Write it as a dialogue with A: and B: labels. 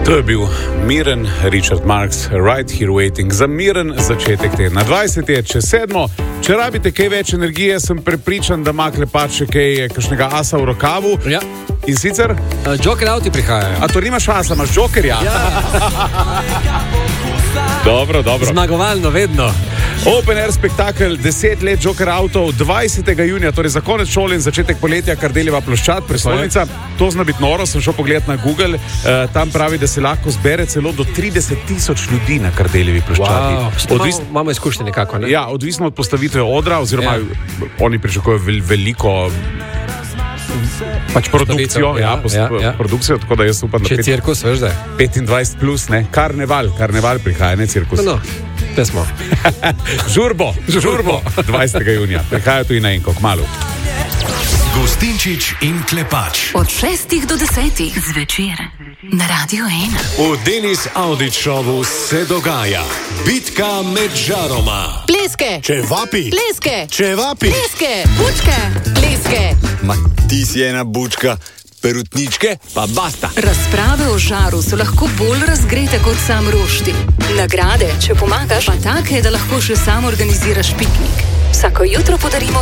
A: To je bil miren Richard Marx, Right Here Waiting, za miren začetek tedna. 20 je čez 7. Če rabite kaj več energije, sem prepričan, da ima Klepač še kaj, kakšnega asa v rokavu.
B: Ja.
A: In sicer?
B: Joker avti prihajajo.
A: A to nimaš asa, imaš Jokerja?
B: Ja.
A: Dobro.
B: Zmagovalno, vedno.
A: Open Air spektakel 10 let Joker avtov 20. junija, torej za konec šole in začetek poletja, Kardeljeva ploščad, prestolnica. To zna biti noro, sem šel pogledat na Google, tam pravi, da se lahko zbere celo do 30,000 ljudi na Kardeljevi ploščadi.
B: Wow. Imamo izkušnje nekako, ne?
A: Ja, odvisno od postavitve odra, oziroma oni pričakujejo veliko pač produkcijo, produkcijo, tako da jaz upam, da...
B: Če je cirkus, veš da?
A: 25 plus, ne? Karneval prihaja, ne cirkus.
B: No, te smo.
A: Žurbo, 20. junija. Prihajajo tu in na enko, kmalu.
C: Gostinčič in Klepač.
D: Od 6 do 10 zvečer na Radio 1.
C: V Denis Audić šovu se dogaja bitka med žaroma.
E: Pleske,
C: Čevapi,
E: pleske,
C: čevapi,
E: pleske, bučke, pleske.
F: Ma ti si ena bučka, perutničke pa basta.
D: Razprave o žaru so lahko bolj razgrete kot sam rošti. Nagrade, če pomagaš, pa take, da lahko še sam organiziraš piknik. Vsako jutro podarimo